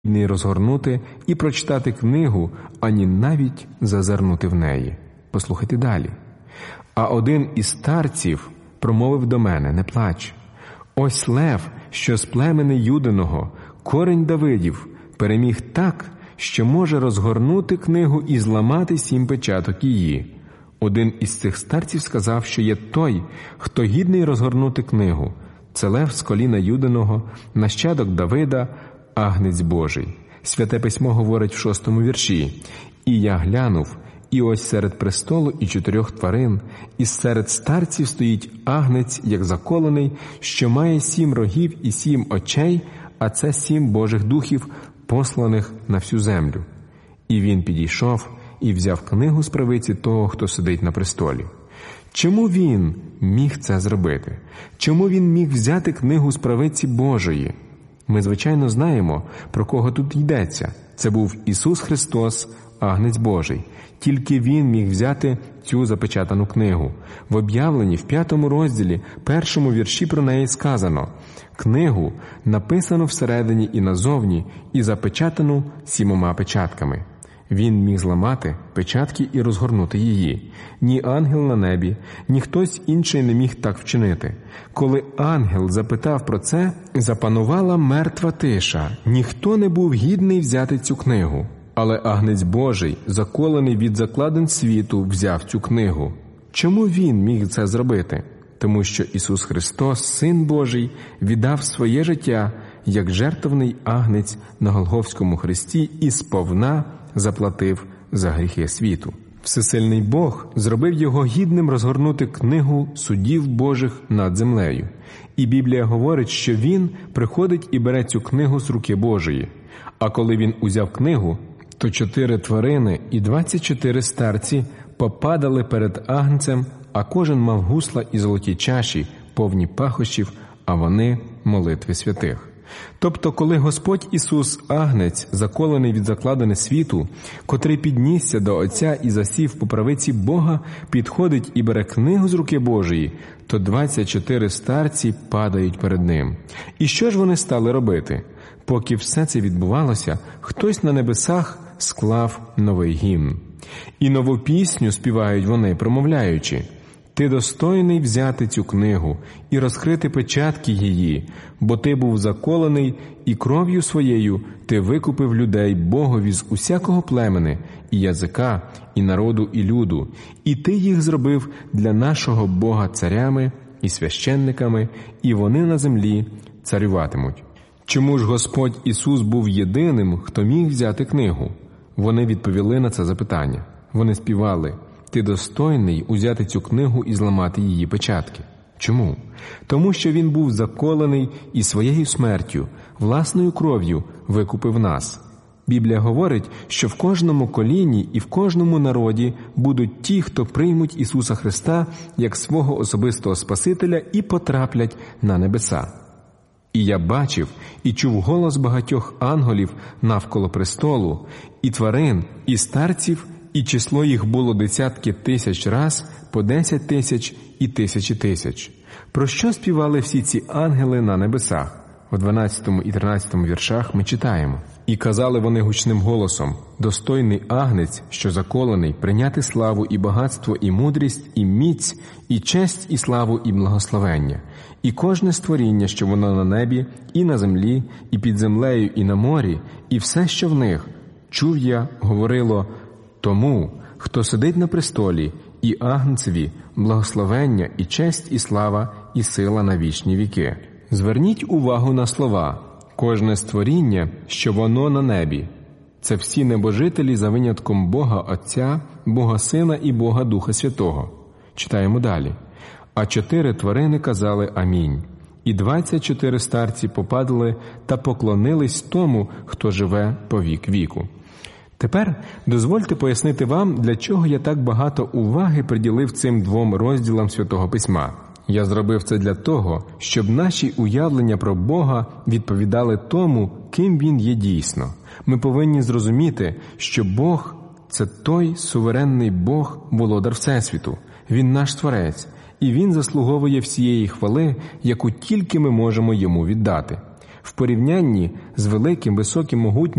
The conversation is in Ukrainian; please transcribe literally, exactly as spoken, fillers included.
не розгорнути і прочитати книгу, ані навіть зазирнути в неї. Послухайте далі. А один із старців промовив до мене: не плач. Ось лев, що з племени Юдиного, корінь Давидів, переміг так, що може розгорнути книгу і зламати сім печаток її. Один із цих старців сказав, що є той, хто гідний розгорнути книгу. Це лев з коліна Юдиного, нащадок Давида, агнець Божий. Святе письмо говорить в шостому вірші: «І я глянув, і ось серед престолу і чотирьох тварин, і серед старців стоїть агнець, як заколений, що має сім рогів і сім очей, а це сім Божих духів, посланих на всю землю. І він підійшов і взяв книгу з правиці того, хто сидить на престолі». Чому він міг це зробити? Чому він міг взяти книгу з правиці Божої? Ми, звичайно, знаємо, про кого тут йдеться. Це був Ісус Христос, агнець Божий. Тільки Він міг взяти цю запечатану книгу. В об'явленні, в п'ятому розділі, першому вірші про неї сказано: «Книгу написано всередині і назовні, і запечатану сімома печатками». Він міг зламати печатки і розгорнути її. Ні ангел на небі, ні хтось інший не міг так вчинити. Коли ангел запитав про це, запанувала мертва тиша. Ніхто не був гідний взяти цю книгу. Але агнець Божий, заколений від закладин світу, взяв цю книгу. Чому він міг це зробити? Тому що Ісус Христос, Син Божий, віддав своє життя, як жертвений агнець на Голгофському хресті і сповна заплатив за гріхи світу. Всесильний Бог зробив його гідним розгорнути книгу судів Божих над землею. І Біблія говорить, що він приходить і бере цю книгу з руки Божої. А коли він узяв книгу, то чотири тварини і двадцять чотири старці попадали перед агнцем, а кожен мав гусла і золоті чаші, повні пахощів, а вони – молитви святих. Тобто, коли Господь Ісус, агнець, заколений від закладини світу, котрий піднісся до Отця і засів по правиці Бога, підходить і бере книгу з руки Божої, то двадцять чотири старці падають перед Ним. І що ж вони стали робити? Поки все це відбувалося, хтось на небесах склав новий гімн. І нову пісню співають вони, промовляючи: «Ти достойний взяти цю книгу і розкрити печатки її, бо ти був заколений, і кров'ю своєю ти викупив людей Богові з усякого племени, і язика, і народу, і люду, і ти їх зробив для нашого Бога царями і священниками, і вони на землі царюватимуть». Чому ж Господь Ісус був єдиним, хто міг взяти книгу? Вони відповіли на це запитання. Вони співали: «Ти достойний узяти цю книгу і зламати її печатки». Чому? Тому що Він був заколений і своєю смертю, власною кров'ю викупив нас. Біблія говорить, що в кожному коліні і в кожному народі будуть ті, хто приймуть Ісуса Христа як свого особистого Спасителя і потраплять на небеса. «І я бачив і чув голос багатьох ангелів навколо престолу, і тварин, і старців, і число їх було десятки тисяч раз, по десять тисяч і тисячі тисяч». Про що співали всі ці ангели на небесах? У дванадцятому і тринадцятому віршах ми читаємо: «І казали вони гучним голосом: достойний агнець, що заколений, прийняти славу і багатство, і мудрість, і міць, і честь, і славу, і благословення. І кожне створіння, що воно на небі, і на землі, і під землею, і на морі, і все, що в них, чув я, говорило: тому, хто сидить на престолі, і агнцеві, благословення, і честь, і слава, і сила на вічні віки». Зверніть увагу на слова «кожне створіння, що воно на небі». Це всі небожителі за винятком Бога Отця, Бога Сина і Бога Духа Святого. Читаємо далі. «А чотири тварини казали Амінь. І двадцять чотири старці попадали та поклонились тому, хто живе по вік віку». Тепер дозвольте пояснити вам, для чого я так багато уваги приділив цим двом розділам Святого Письма. Я зробив це для того, щоб наші уявлення про Бога відповідали тому, ким Він є дійсно. Ми повинні зрозуміти, що Бог – це той суверенний Бог, володар Всесвіту. Він наш Творець, і Він заслуговує всієї хвали, яку тільки ми можемо Йому віддати. В порівнянні з великим, високим, могутнім